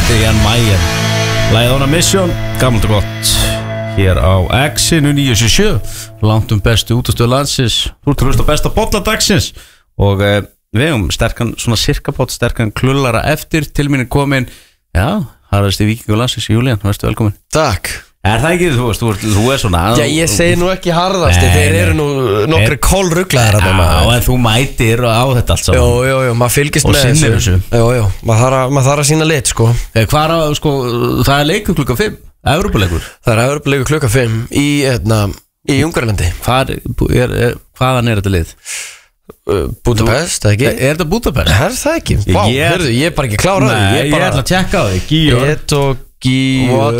Þetta Jan Mayer Lagið On A Mission, gammalt og gott Hér á X-inu 977 Langt bestu útastöðu landsins Þú ert að hlusta á besta bolladagsins Og við hefum sterkan, svona sirkabót sterkan klullara eftir Til mín er komin, já, harðasti víkingur landsins Júlían, verðstu velkomin Takk Það ekki, þú er svona Já, ég segi nú ekki harðasti Þeir eru nú nokkri kólruglaðir Já, en þú mætir á þetta allt saman Jú, maður fylgist Og með sinnir þessu Jú, maður þarf að sína lit, sko Hvar á, sko, það er leikur klukkan 5 Evrópuleikur Það er Evrópuleikur klukkan 5 Í Ungverjalandi Hvaðan er þetta lið? Budapest, eða ekki? Er þetta Budapest? Er það ekki? Vá, hörðu, ég er bara ekki klár á því Ég ætla að tjekka á því What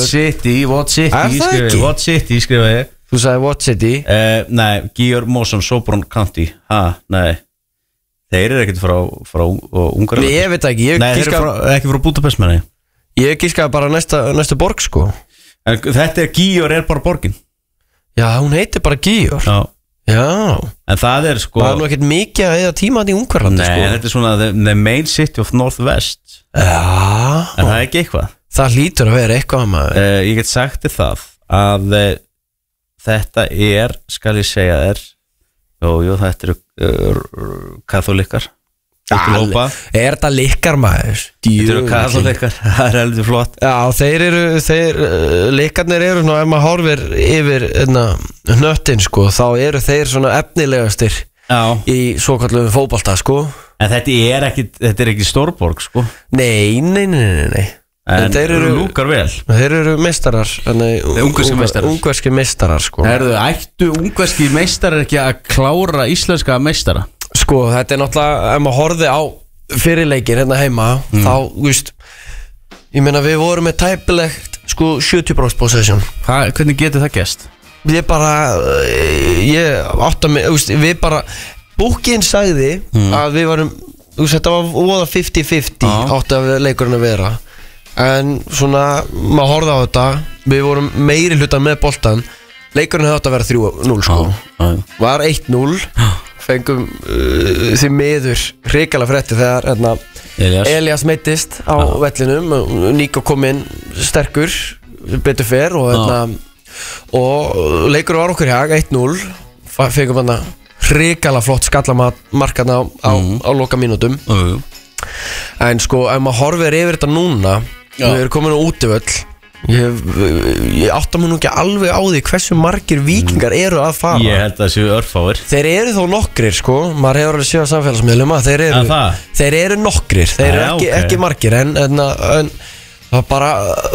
City What City skrifa ég Þú sagði What City Nei, Georg Mosson, Sopron County Nei Þeir eru ekkert frá Ungarland Ég veit ekki Nei, þeir eru ekki frá Budapest með þeim Ég gískaði bara næsta borg, sko En þetta Georg er bara borgin Já, hún heitir bara Georg Já En það er sko Það er nú ekkert mikið að eða tíma í Ungarlandi, sko Nei, þetta er svona the main city of Northwest Já En það er ekki eitthvað Það hlýtur að vera eitthvað maður Ég get sagt þér það að þetta er, skal ég segja þér Jú, þetta eru katholikar Er þetta likkar maður? Þetta eru katholikar, það er heldur flott Já, þeir likkarnir eru ná, ef maður horfir yfir nöttin, sko, þá eru þeir svona efnilegastir í svokallum fótbolta, sko En þetta er ekki stórborg, sko Nei En þeir eru lúkar vel Þeir eru meistarar Ungverski meistarar sko. Ættu ungverski meistarar ekki að klára íslenska meistara? Sko þetta er náttúrulega Ef maður horfði á fyrirleikir hérna heima Þá, víst Ég meina við vorum með tæpilegt sko 70% possession Hvernig getur það gæst? Ég átta mig Við bara Búkinn sagði að við varum Þetta var voða 50-50 Átti að leikurinn að vera En svona, maður horfði á þetta Við vorum meiri hlutan með boltan Leikurinn hefði átt að vera 3-0 sko. Var 1-0 Fengum því miður hrikalega frétti þegar Elias meittist á vellinum Níko kom inn sterkur betur fer og leikurinn var okkur hjá 1-0 Fengum hann hrikalega flott skallamarkarna á loka mínútum En sko, ef maður horfir yfir þetta núna Við erum komin á útivöll Ég átta mig nú ekki alveg á því hversu margir víkingar eru að fara Ég held að það séu örfáir Þeir eru þó nokkrir sko Maður hefur alveg séð á samfélagsmiðlum að þeir eru nokkrir Þeir eru ekki margir En það bara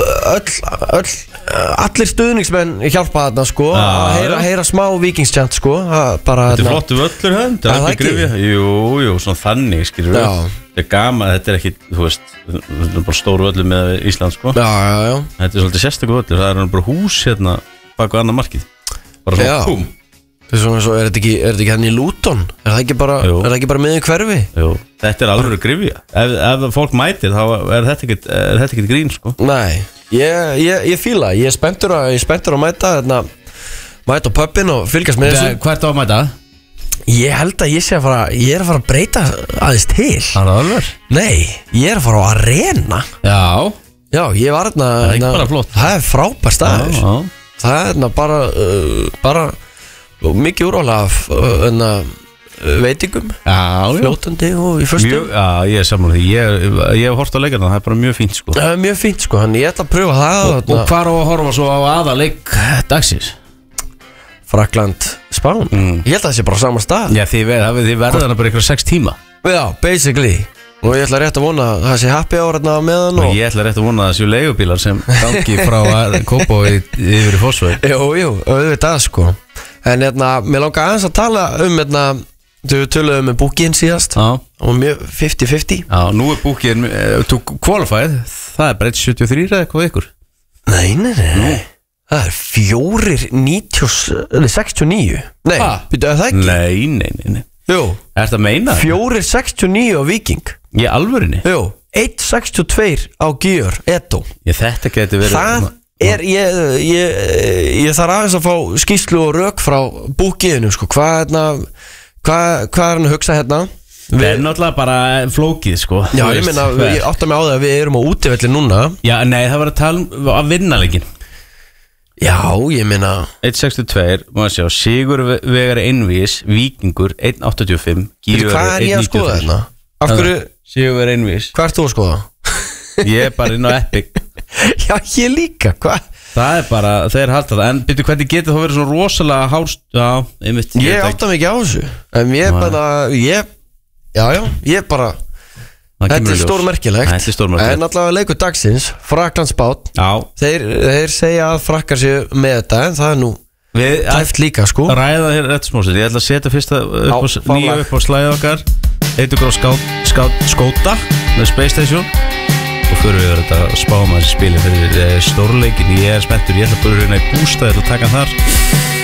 allir stuðningsmenn hjálpa þarna sko að heyra smá vikingstjant sko Þetta er flottu völlur hönd Jú, svona þannig skilur við Þetta er gaman, þetta er ekki, þú veist Þetta er bara stóru völlur með Ísland sko Já Þetta er svolítið sérstakur völlur, það er bara hús hérna baka annað markið Bara svona púm Er þetta ekki hann í Luton? Er það ekki bara með í hverfi? Jú, þetta er alveg grifja Ef fólk mætir þá er þetta ekki grín sko Nei, ég fíla Ég er spenntur að mæta Mæta á pubin og fylgjast með þessu Hvert á að mæta? Ég held að ég er að fara að breyta aðeins til Það er alveg? Nei, ég er að fara á Arena Já, ég var Það er ekki bara flott Það er frábær staður Það er bara mikið úrval af veitingum fljótandi og í fyrstu ég er saman því ég hef hort á leikana, það er bara mjög fínt sko það er mjög fínt sko, hann ég ætla að pröfa það og hvar á að horfa svo á aðaleik dagsins? Frakland, Spán ég held að það sé bara saman stað já þið verða þarna bara ykkur 6 tíma já, basically og ég ætla rétt að vona að það sé happy hour og ég ætla rétt að vona að það séu leigubílar sem gangi frá Kópavogi yfir í Fossvogi jú, auðvitað sko en mér langar aðeins að tala við töluðum með búkinn síðast og mjög 50-50 já, nú er búkinn qualified, það er bara 1.73 eða eitthvað ykkur nei það er 4.69 nei, byrjuðu það ekki nei jú, er þetta að meina? 4.69 á Viking í alvörinni? jú, 1.62 á Gjör, Edo þetta getur verið það ég þarf aðeins að fá skýrslu og rök frá búkiðinu sko. Hvað er hann að hugsa hérna Það náttúrulega bara flókið sko. Já, ég meina, ég átta mig á það að við erum á útivelli núna. Já, nei, það var að tala að vinna leikinn. Já, ég meina 1.62, maður sjá, Sigurvegari Einvís, Víkingur 1.85, Gígur 1.95. Hvað er ég að skoða þarna? Af hverju Sigurvegari Einvís. Hvað ert þú að skoða? Ég er bara inn á Epic. Já, ég líka, hvað? Það er bara, þeir halda það. En byrju, hvernig getur það verið svo rosalega hárst? Já, einmitt. Ég átta mig ekki á þessu. En ég bara, ég bara Þetta er stórmerkilegt. Þetta er stórmerkilegt. En allavega leikur dagsins, Frakklandsbát. Já. Þeir segja að frakkar séu með þetta, en það er nú tæft líka sko. Ræða hér rétt smósið. Ég ætla að setja fyrsta nýja upp á slæðið okkar. Eitugróf skóta með Space Station. Og fyrir við þetta að spá maður spilin fyrir stórleikin. Ég er spenntur, ég ætla að búið hérna í bústað, ég ætla að taka hann þar.